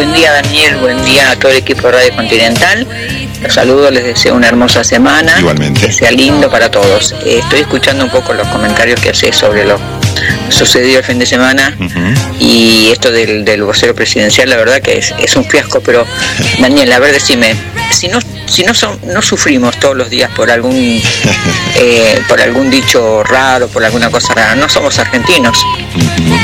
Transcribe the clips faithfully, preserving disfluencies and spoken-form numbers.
Buen día, Daniel, buen día a todo el equipo de Radio Continental. Los saludo, les deseo una hermosa semana. Igualmente. Que sea lindo para todos. Eh, estoy escuchando un poco los comentarios que haces sobre lo sucedido el fin de semana. Uh-huh. Y esto del, del vocero presidencial, la verdad que es, es un fiasco, pero Daniel, a ver, decime, si no si no son, no sufrimos todos los días por algún eh, por algún dicho raro, por alguna cosa rara, no somos argentinos. Uh-huh.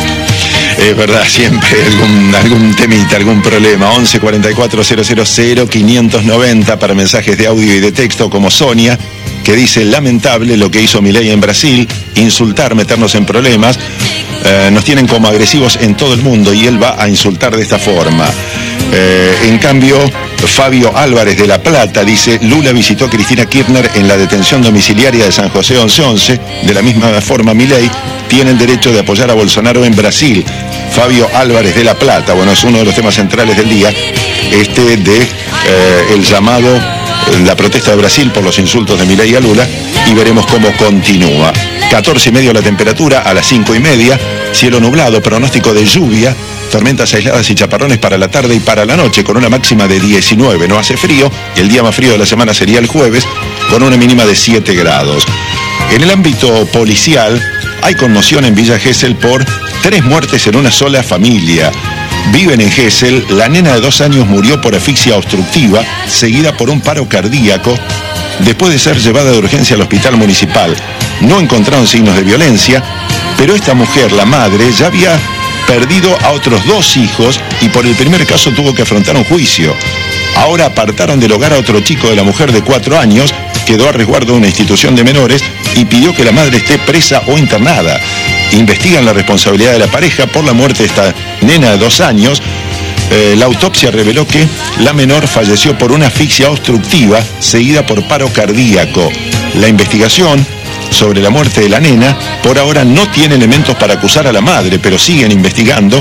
Es verdad, siempre algún, algún temita, algún problema. once cuarenta y cuatro cero cero cero quinientos noventa para mensajes de audio y de texto, como Sonia, que dice: lamentable lo que hizo Milei en Brasil, insultar, meternos en problemas. Eh, nos tienen como agresivos en todo el mundo y él va a insultar de esta forma. Eh, en cambio, Fabio Álvarez de La Plata dice: Lula visitó a Cristina Kirchner en la detención domiciliaria de San José once once. De la misma forma, Milei tiene el derecho de apoyar a Bolsonaro en Brasil. Fabio Álvarez de La Plata, bueno, es uno de los temas centrales del día, este de eh, el llamado, la protesta de Brasil por los insultos de Milei a Lula, y veremos cómo continúa. catorce y medio la temperatura, a las cinco y media, cielo nublado, pronóstico de lluvia, tormentas aisladas y chaparrones para la tarde y para la noche, con una máxima de diecinueve. No hace frío, el día más frío de la semana sería el jueves, con una mínima de siete grados. En el ámbito policial, hay conmoción en Villa Gesell por tres muertes en una sola familia. Viven en Gesell, la nena de dos años murió por asfixia obstructiva, seguida por un paro cardíaco, después de ser llevada de urgencia al hospital municipal. No encontraron signos de violencia, pero esta mujer, la madre, ya había perdido a otros dos hijos y por el primer caso tuvo que afrontar un juicio. Ahora apartaron del hogar a otro chico de la mujer de cuatro años, quedó a resguardo de una institución de menores y pidió que la madre esté presa o internada. Investigan la responsabilidad de la pareja por la muerte de esta nena de dos años. Eh, la autopsia reveló que la menor falleció por una asfixia obstructiva seguida por paro cardíaco. La investigación sobre la muerte de la nena por ahora no tiene elementos para acusar a la madre, pero siguen investigando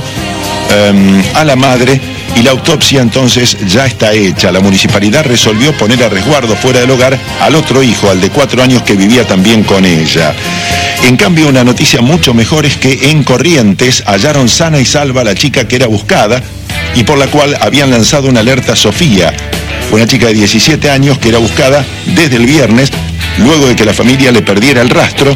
eh, a la madre, y la autopsia entonces ya está hecha. La municipalidad resolvió poner a resguardo fuera del hogar al otro hijo, al de cuatro años, que vivía también con ella. En cambio, una noticia mucho mejor es que en Corrientes hallaron sana y salva a la chica que era buscada y por la cual habían lanzado una alerta Sofía, una chica de diecisiete años que era buscada desde el viernes, luego de que la familia le perdiera el rastro.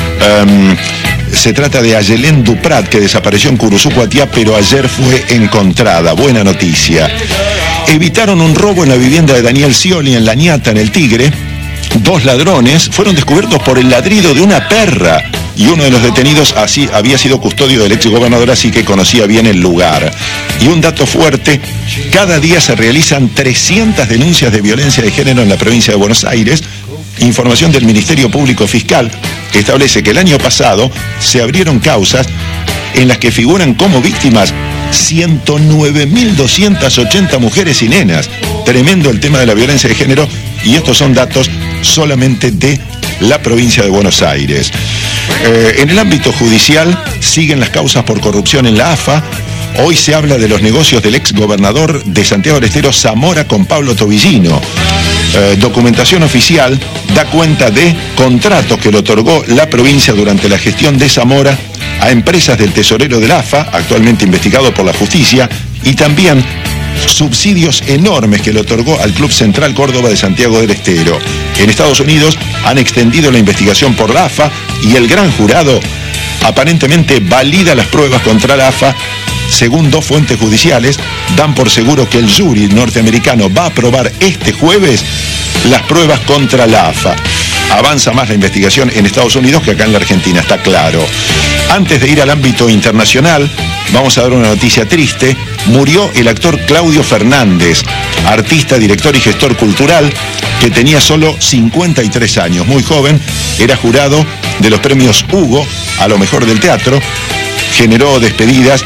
Um, se trata de Ayelén Duprat, que desapareció en Curuzú, Cuatiá, pero ayer fue encontrada. Buena noticia. Evitaron un robo en la vivienda de Daniel Scioli en La Ñata, en el Tigre. Dos ladrones fueron descubiertos por el ladrido de una perra y uno de los detenidos así había sido custodio del exgobernador, así que conocía bien el lugar. Y un dato fuerte: cada día se realizan trescientas denuncias de violencia de género en la provincia de Buenos Aires. Información del Ministerio Público Fiscal establece que el año pasado se abrieron causas en las que figuran como víctimas ciento nueve mil doscientas ochenta mujeres y nenas. Tremendo el tema de la violencia de género, y estos son datos solamente de la provincia de Buenos Aires. Eh, en el ámbito judicial siguen las causas por corrupción en la A F A. Hoy se habla de los negocios del ex gobernador de Santiago del Estero, Zamora, con Pablo Tobillino. Eh, documentación oficial da cuenta de contratos que le otorgó la provincia durante la gestión de Zamora a empresas del tesorero del A F A, actualmente investigado por la justicia, y también subsidios enormes que le otorgó al Club Central Córdoba de Santiago del Estero. En Estados Unidos han extendido la investigación por la A F A y el gran jurado aparentemente valida las pruebas contra la A F A. Según dos fuentes judiciales, dan por seguro que el jury norteamericano va a aprobar este jueves las pruebas contra la A F A. Avanza más la investigación en Estados Unidos que acá en la Argentina, está claro. Antes de ir al ámbito internacional, vamos a dar una noticia triste. Murió el actor Claudio Fernández, artista, director y gestor cultural, que tenía solo cincuenta y tres años. Muy joven, era jurado de los premios Hugo a lo mejor del teatro. Generó despedidas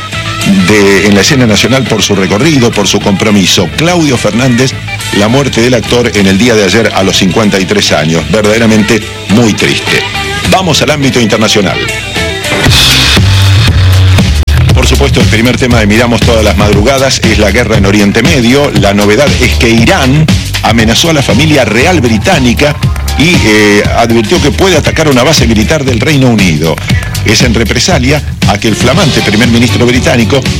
De, en la escena nacional por su recorrido, por su compromiso. Claudio Fernández, la muerte del actor en el día de ayer a los cincuenta y tres años. Verdaderamente muy triste. Vamos al ámbito internacional. Por supuesto, el primer tema de Miramos todas las madrugadas es la guerra en Oriente Medio. La novedad es que Irán amenazó a la familia real británica y eh, advirtió que puede atacar una base militar del Reino Unido. Es en represalia a que el flamante primer ministro británico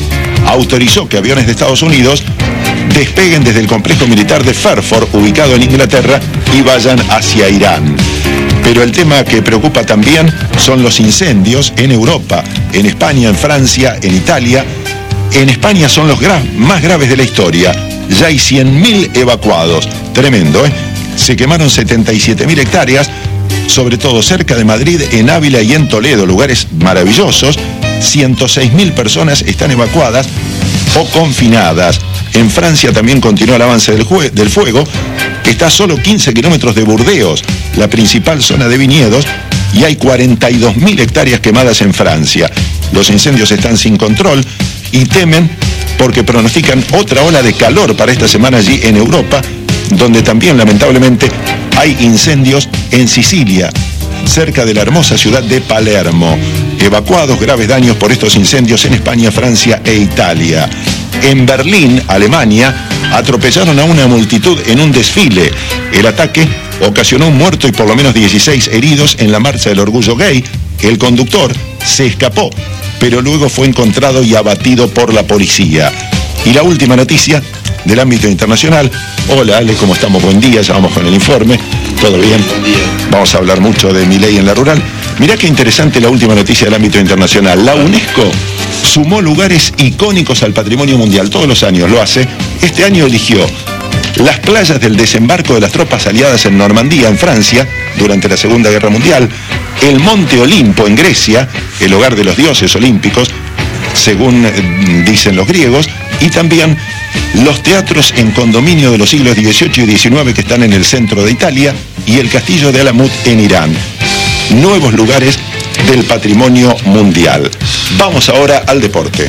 autorizó que aviones de Estados Unidos despeguen desde el complejo militar de Fairford, ubicado en Inglaterra, y vayan hacia Irán. Pero el tema que preocupa también son los incendios en Europa, en España, en Francia, en Italia. En España son los gra- más graves de la historia. Ya hay cien mil evacuados. Tremendo, ¿eh? Se quemaron setenta y siete mil hectáreas, sobre todo cerca de Madrid, en Ávila y en Toledo, lugares maravillosos. ciento seis mil personas están evacuadas o confinadas. En Francia también continúa el avance del, jue- del fuego, que está a solo quince kilómetros de Burdeos, la principal zona de viñedos, y hay cuarenta y dos mil hectáreas quemadas en Francia. Los incendios están sin control y temen porque pronostican otra ola de calor para esta semana allí en Europa, donde también lamentablemente hay incendios en Sicilia, cerca de la hermosa ciudad de Palermo. Evacuados, graves daños por estos incendios en España, Francia e Italia. En Berlín, Alemania, atropellaron a una multitud en un desfile. El ataque ocasionó un muerto y por lo menos dieciséis heridos en la marcha del orgullo gay. El conductor se escapó, pero luego fue encontrado y abatido por la policía. Y la última noticia del ámbito internacional. Hola Ale, ¿cómo estamos? Buen día, ya vamos con el informe. ¿Todo bien? Buen día. Vamos a hablar mucho de Milei en la rural. Mirá qué interesante la última noticia del ámbito internacional. La UNESCO sumó lugares icónicos al patrimonio mundial. Todos los años lo hace. Este año eligió las playas del desembarco de las tropas aliadas en Normandía, en Francia, durante la Segunda Guerra Mundial, el Monte Olimpo en Grecia, el hogar de los dioses olímpicos, según eh, dicen los griegos, y también los teatros en condominio de los siglos dieciocho y diecinueve que están en el centro de Italia y el castillo de Alamut en Irán. Nuevos lugares del patrimonio mundial. Vamos ahora al deporte.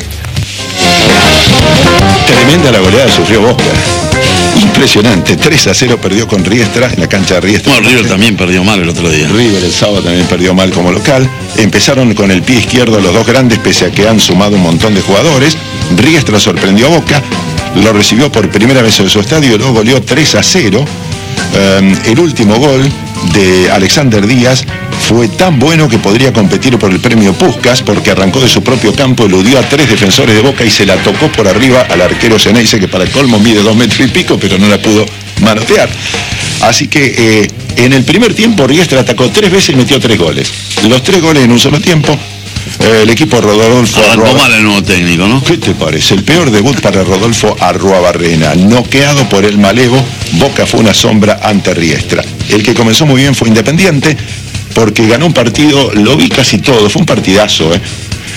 Tremenda la goleada sufrió Boca. Impresionante. tres a cero perdió con Riestra en la cancha de Riestra. Bueno, River también perdió mal el otro día. River el sábado también perdió mal como local. Empezaron con el pie izquierdo los dos grandes, pese a que han sumado un montón de jugadores. Riestra sorprendió a Boca, lo recibió por primera vez en su estadio y luego goleó tres a cero. Um, el último gol de Alexander Díaz fue tan bueno que podría competir por el premio Puskás, porque arrancó de su propio campo, eludió a tres defensores de Boca y se la tocó por arriba al arquero Ceneice, que para el colmo mide dos metros y pico, pero no la pudo manotear. Así que eh, en el primer tiempo Riestra atacó tres veces y metió tres goles. Los tres goles en un solo tiempo. Eh, el equipo Rodolfo Arrancó Arrua... mal el nuevo técnico, ¿no? ¿Qué te parece? El peor debut para Rodolfo Arruabarrena. Noqueado por el malevo, Boca fue una sombra ante Riestra. El que comenzó muy bien fue Independiente, porque ganó un partido, lo vi casi todo, fue un partidazo, ¿eh?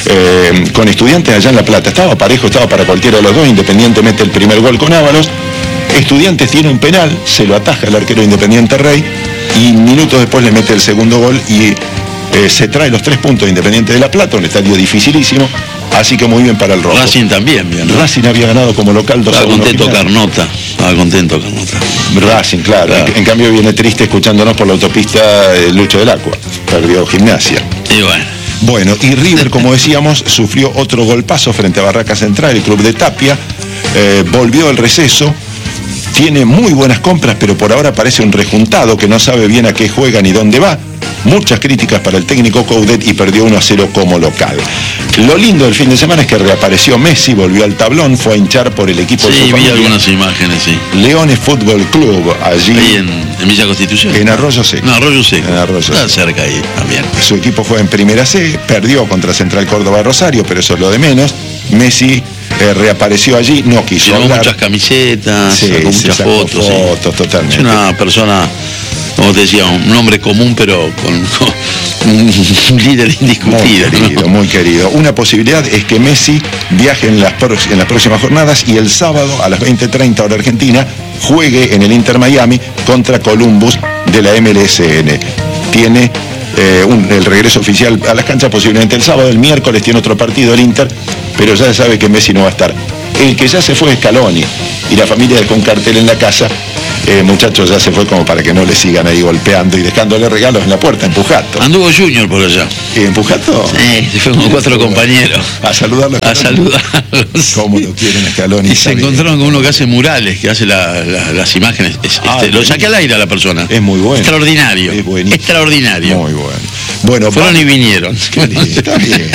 Eh, con Estudiantes allá en La Plata. Estaba parejo, estaba para cualquiera de los dos. Independiente mete el primer gol con Ábalos. Estudiantes tiene un penal, se lo ataja el arquero Independiente Rey, y minutos después le mete el segundo gol y eh, se trae los tres puntos de Independiente de La Plata, un estadio dificilísimo, así que muy bien para el rojo. Racing también, bien, ¿no? Racing había ganado como local dos a Estaba uno contento final. Carnota, estaba contento Carnota. Racing, claro. Claro. En, en cambio viene triste escuchándonos por la autopista eh, Lucho del Acua. Perdió Gimnasia. Y bueno, Bueno, y River, como decíamos, sufrió otro golpazo frente a Barraca Central, el club de Tapia. Eh, volvió al receso. Tiene muy buenas compras, pero por ahora parece un rejuntado que no sabe bien a qué juega ni dónde va. Muchas críticas para el técnico Coudet y perdió uno a cero como local. Lo lindo del fin de semana es que reapareció Messi, volvió al tablón, fue a hinchar por el equipo de sí, su vi familia, algunas imágenes, sí. Leones Fútbol Club, allí Ahí en, en Villa Constitución. en Arroyo Seco. No, Arroyo Seco. En Arroyo Está Seco. cerca ahí también. Su equipo fue en Primera C, perdió contra Central Córdoba Rosario, pero eso es lo de menos. Messi eh, reapareció allí, no quiso Llevó hablar. muchas camisetas, Sí, sacó se muchas sacó fotos. fotos, sí. totalmente. Es una persona, como te decía, un hombre común, pero con, con un líder Muy indiscutido. querido, ¿no? muy querido. Una posibilidad es que Messi viaje en las, pro- en las próximas jornadas y el sábado a las veinte treinta hora Argentina juegue en el Inter Miami contra Columbus de la M L S N. Tiene eh, un- el regreso oficial a las canchas posiblemente el sábado. El miércoles tiene otro partido el Inter, pero ya sabe que Messi no va a estar. El que ya se fue es Scaloni y la familia dejó un cartel en la casa. Eh, muchachos, ya se fue como para que no le sigan ahí golpeando y dejándole regalos en la puerta, Empujato. Anduvo Junior por allá. ¿Y Empujato? Sí, se fue con cuatro compañeros A saludarlo. a saludarlos. Cómo lo quieren a Scaloni. Y está se bien. encontraron con uno que hace murales, que hace la- la- las imágenes. Es- Ah, este, lo es saqué al aire a la persona. Es muy bueno. Extraordinario. Es buenísimo. Extraordinario. Muy bueno. Bueno, Fueron va- y vinieron. Qué lindo, está bien.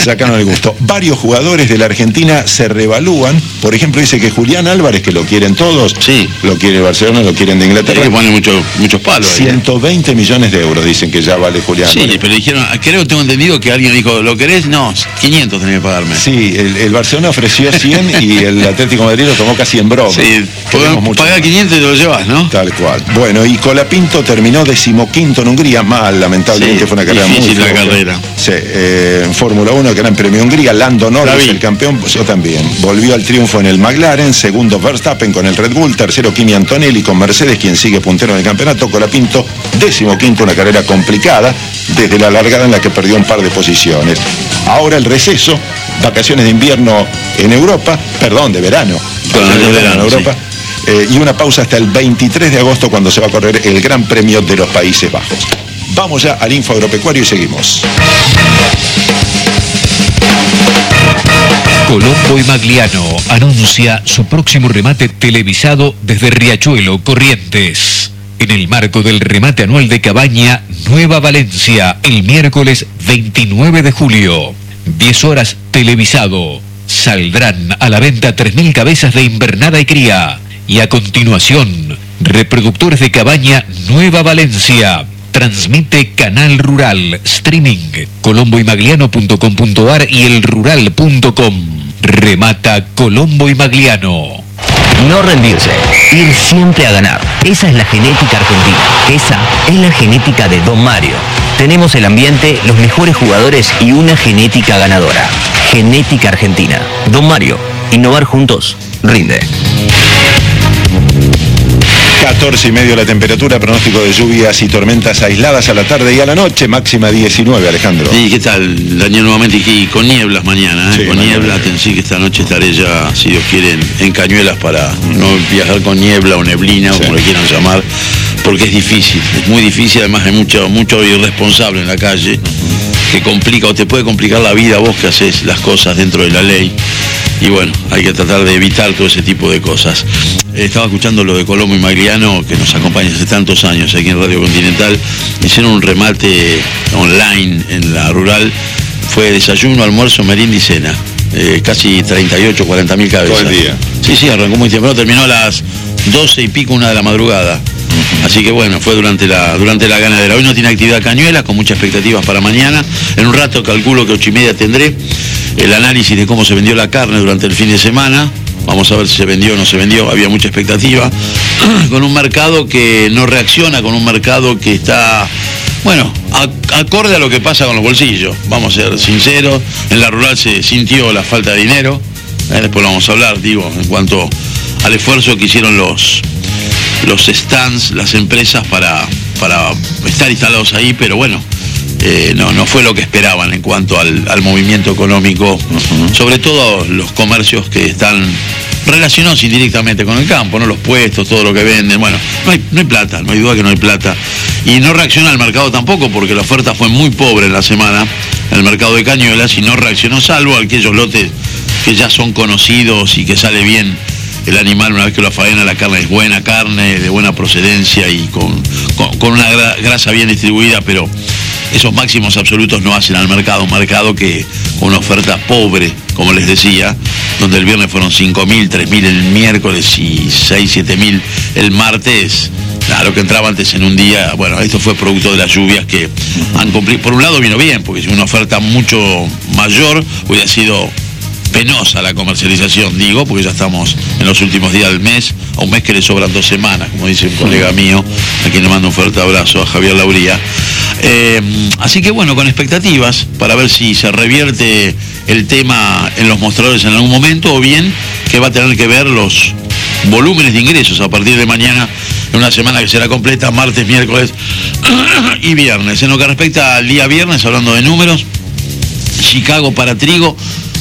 sacaron el gusto. Varios jugadores de la Argentina se revalúan. Por ejemplo, dice que Julián Álvarez, que lo quieren todos, sí, lo quiere Barcelona, lo quieren de Inglaterra. Sí, pone mucho, muchos palos. ciento veinte millones de euros dicen que ya vale Julián sí, Álvarez. Sí, pero dijeron, creo, tengo entendido que alguien dijo, ¿lo querés? No, quinientos tenés que pagarme. Sí, el, el Barcelona ofreció cien y el Atlético de Madrid lo tomó casi en broma. Sí, paga quinientos y te lo llevas, ¿no? Tal cual. Bueno, y Colapinto terminó decimoquinto en Hungría, mal, lamentablemente, sí, fue una carrera muy difícil fuerte. la carrera. Sí, eh, en Fórmula uno, Gran Premio Hungría, Lando Norris, el campeón, pues yo también. Volvió al triunfo en el McLaren, segundo Verstappen con el Red Bull, tercero Kimi Antonelli con Mercedes, quien sigue puntero en el campeonato. Colapinto, decimoquinto, una carrera complicada, desde la largada en la que perdió un par de posiciones. Ahora el receso, vacaciones de invierno en Europa, perdón, de verano, bueno, de, de verano, en Europa. Sí. Eh, y una pausa hasta el veintitrés de agosto, cuando se va a correr el Gran Premio de los Países Bajos. Vamos ya al Info Agropecuario y seguimos. Colombo y Magliano anuncia su próximo remate televisado desde Riachuelo, Corrientes, en el marco del remate anual de Cabaña Nueva Valencia, el miércoles veintinueve de julio. diez horas televisado. Saldrán a la venta tres mil cabezas de invernada y cría. Y a continuación, reproductores de Cabaña Nueva Valencia. Transmite Canal Rural, streaming, colombo y magliano punto com punto ar y el rural punto com. Remata Colombo y Magliano. No rendirse, ir siempre a ganar. Esa es la genética argentina. Esa es la genética de Don Mario. Tenemos el ambiente, los mejores jugadores y una genética ganadora. Genética argentina. Don Mario, innovar juntos, rinde. catorce y medio la temperatura, pronóstico de lluvias y tormentas aisladas a la tarde y a la noche, máxima diecinueve, Alejandro. ¿Y qué tal, Daniel? Nuevamente y con nieblas mañana, ¿eh? Sí, con mañana. niebla, sí, que esta noche estaré ya, si Dios quiere, en, en Cañuelas para no viajar con niebla o neblina, sí, o como le quieran llamar, porque es difícil, es muy difícil, además hay mucho, mucho irresponsable en la calle, uh-huh, que complica o te puede complicar la vida vos que haces las cosas dentro de la ley. Y bueno, hay que tratar de evitar todo ese tipo de cosas. Estaba escuchando lo de Colombo y Magliano, que nos acompaña hace tantos años aquí en Radio Continental. Hicieron un remate online en la rural. Fue desayuno, almuerzo, merienda y cena. Eh, casi treinta y ocho, cuarenta mil cabezas. Todo el día. Sí, sí, arrancó muy temprano, terminó a las doce y pico, una de la madrugada. Así que bueno, fue durante la, durante la ganadera. Hoy no tiene actividad Cañuelas, con muchas expectativas para mañana. En un rato calculo que ocho y media tendré el análisis de cómo se vendió la carne durante el fin de semana. Vamos a ver si se vendió o no se vendió, había mucha expectativa. Con un mercado que no reacciona, con un mercado que está, bueno, a, acorde a lo que pasa con los bolsillos. Vamos a ser sinceros, en la rural se sintió la falta de dinero. Eh, después lo vamos a hablar, digo, en cuanto al esfuerzo que hicieron los... los stands, las empresas para, para estar instalados ahí, pero bueno, eh, no, no fue lo que esperaban en cuanto al, al movimiento económico, uh-huh, sobre todo los comercios que están relacionados indirectamente con el campo, ¿no? Los puestos, todo lo que venden, bueno, no hay, no hay plata, no hay duda que no hay plata, y no reacciona el mercado tampoco, porque la oferta fue muy pobre en la semana, en el mercado de Cañuelas, y no reaccionó, salvo aquellos lotes que ya son conocidos y que sale bien el animal una vez que lo faena. La carne es buena carne, de buena procedencia y con, con, con una gra, grasa bien distribuida, pero esos máximos absolutos no hacen al mercado, un mercado que con una oferta pobre, como les decía, donde el viernes fueron cinco mil, tres mil el miércoles y seis, siete mil el martes. Nada, lo que entraba antes en un día, bueno, esto fue producto de las lluvias que han cumplido. Por un lado vino bien, porque si una oferta mucho mayor hubiera sido penosa la comercialización, digo, porque ya estamos en los últimos días del mes, a un mes que le sobran dos semanas, como dice un colega mío, a quien le mando un fuerte abrazo, a Javier Lauría. Eh, así que bueno, con expectativas para ver si se revierte el tema en los mostradores en algún momento, o bien que va a tener que ver los volúmenes de ingresos a partir de mañana, en una semana que será completa, martes, miércoles y viernes. En lo que respecta al día viernes, hablando de números, Chicago para trigo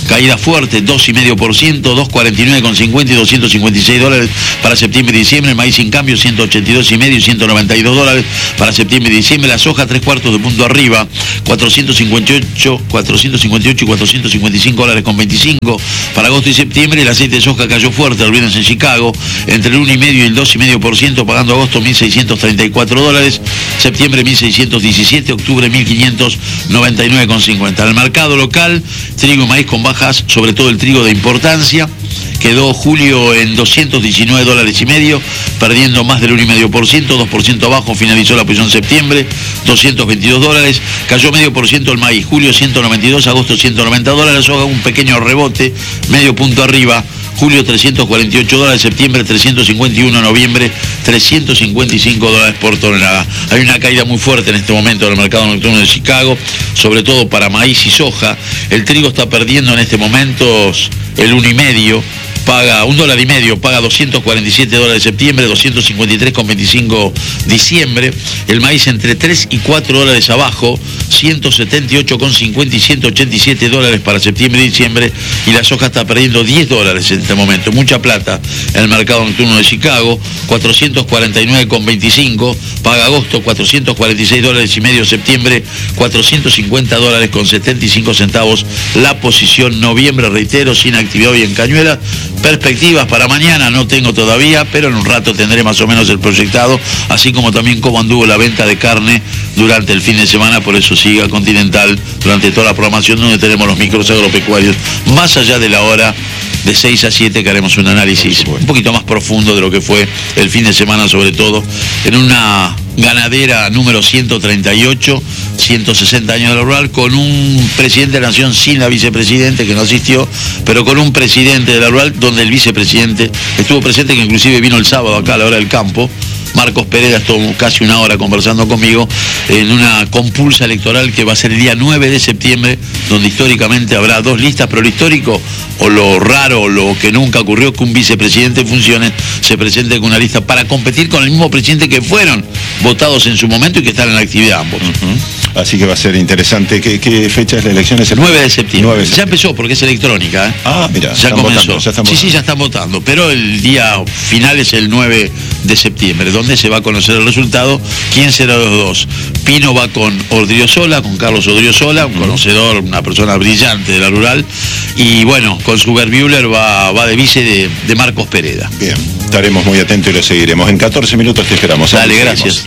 caída fuerte, dos coma cinco por ciento, doscientos cuarenta y nueve con cincuenta y doscientos cincuenta y seis dólares para septiembre y diciembre. El maíz sin cambio, ciento ochenta y dos coma cinco y ciento noventa y dos dólares para septiembre y diciembre. La soja, tres cuartos de punto arriba, cuatrocientos cincuenta y ocho, cuatrocientos cincuenta y ocho y cuatrocientos cincuenta y cinco dólares con veinticinco para agosto y septiembre. El aceite de soja cayó fuerte el viernes en Chicago, entre el uno coma cinco y el dos coma cinco por ciento, pagando agosto mil seiscientos treinta y cuatro dólares, septiembre mil seiscientos diecisiete, octubre mil quinientos noventa y nueve con cincuenta. En el mercado local, trigo y maíz con bajas, sobre todo el trigo de importancia. Quedó julio en doscientos diecinueve dólares y medio, perdiendo más del uno coma cinco por ciento, dos por ciento abajo finalizó la posición septiembre, doscientos veintidós dólares, cayó medio por ciento el maíz, julio ciento noventa y dos, agosto ciento noventa dólares, soja un pequeño rebote, medio punto arriba, julio trescientos cuarenta y ocho dólares, septiembre trescientos cincuenta y uno, noviembre trescientos cincuenta y cinco dólares por tonelada. Hay una caída muy fuerte en este momento en el mercado nocturno de Chicago, sobre todo para maíz y soja. El trigo está perdiendo en este momento el uno y medio, paga un dólar y medio, paga doscientos cuarenta y siete dólares septiembre, doscientos cincuenta y tres con veinticinco diciembre. El maíz entre tres y cuatro dólares abajo, ciento setenta y ocho con cincuenta y ciento ochenta y siete dólares para septiembre y diciembre. Y la soja está perdiendo diez dólares en este momento, mucha plata en el mercado nocturno de Chicago, cuatrocientos cuarenta y nueve con veinticinco, paga agosto cuatrocientos cuarenta y seis dólares y medio, septiembre cuatrocientos cincuenta dólares con setenta y cinco centavos la posición noviembre, reitero, sin actividad hoy en Cañuelas. Perspectivas para mañana no tengo todavía, pero en un rato tendré más o menos el proyectado, así como también cómo anduvo la venta de carne durante el fin de semana. Por eso siga Continental durante toda la programación, donde tenemos los micros agropecuarios, más allá de la hora de seis a siete, que haremos un análisis un poquito más profundo de lo que fue el fin de semana, sobre todo en una ganadera número ciento treinta y ocho, ciento sesenta años de la rural, con un presidente de la nación sin la vicepresidente, que no asistió, pero con un presidente de la rural, donde el vicepresidente estuvo presente, que inclusive vino el sábado acá a la hora del campo. Marcos Pereda estuvo casi una hora conversando conmigo en una compulsa electoral que va a ser el día nueve de septiembre, donde históricamente habrá dos listas, pero lo histórico o lo raro o lo que nunca ocurrió, que un vicepresidente en funciones se presente con una lista para competir con el mismo presidente que fueron votados en su momento y que están en la actividad ambos. Uh-huh. Así que va a ser interesante. ¿Qué, qué fecha es la elección? ¿Es el nueve de septiembre. nueve de septiembre. Ya empezó porque es electrónica. ¿eh? Ah, mira. Ya comenzó. Votando, ya están sí, votando. sí, ya están votando. Pero el día final es el nueve de septiembre, donde se va a conocer el resultado. ¿Quién será los dos? Pino va con Odriozola, con Carlos Odriozola, un conocedor, una persona brillante de la rural. Y bueno, con su Müller va, va de vice de, de Marcos Pereda. Bien, estaremos muy atentos y lo seguiremos. En catorce minutos te esperamos. Dale, Seguimos. gracias.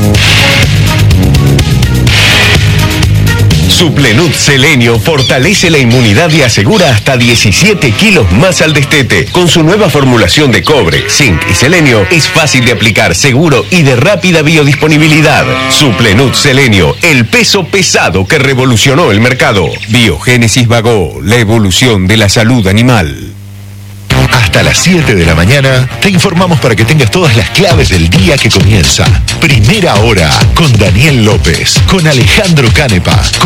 Suplenut Selenio fortalece la inmunidad y asegura hasta diecisiete kilos más al destete. Con su nueva formulación de cobre, zinc y selenio, es fácil de aplicar, seguro y de rápida biodisponibilidad. Suplenut Selenio, el peso pesado que revolucionó el mercado. Biogénesis Bagó, la evolución de la salud animal. Hasta las siete de la mañana te informamos para que tengas todas las claves del día que comienza. Primera hora con Daniel López, con Alejandro Canepa, con